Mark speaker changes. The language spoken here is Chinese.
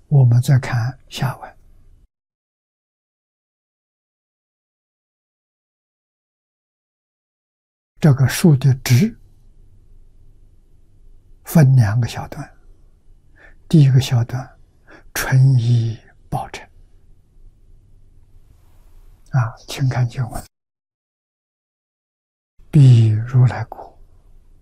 Speaker 1: 我们再看下文。这个树的枝分两个小段，第一个小段纯一报成请看经文：彼如来国，